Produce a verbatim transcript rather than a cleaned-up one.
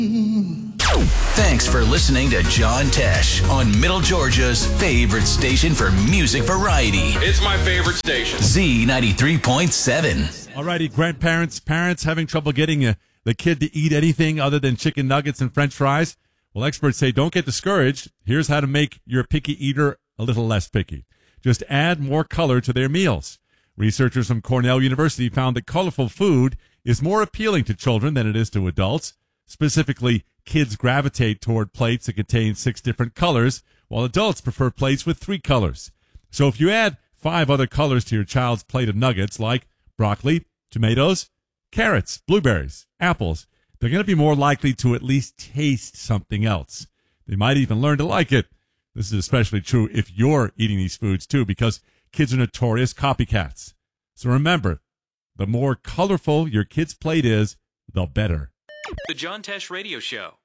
Thanks for listening to John Tesh on Middle Georgia's favorite station for music variety. It's my favorite station. Z ninety-three point seven. Alrighty, grandparents, parents having trouble getting uh, the kid to eat anything other than chicken nuggets and french fries? Well, experts say don't get discouraged. Here's how to make your picky eater a little less picky. Just add more color to their meals. Researchers from Cornell University found that colorful food is more appealing to children than it is to adults. Specifically, kids gravitate toward plates that contain six different colors, while adults prefer plates with three colors. So if you add five other colors to your child's plate of nuggets, like broccoli, tomatoes, carrots, blueberries, apples, they're going to be more likely to at least taste something else. They might even learn to like it. This is especially true if you're eating these foods, too, because kids are notorious copycats. So remember, the more colorful your kid's plate is, the better. The John Tesh Radio Show.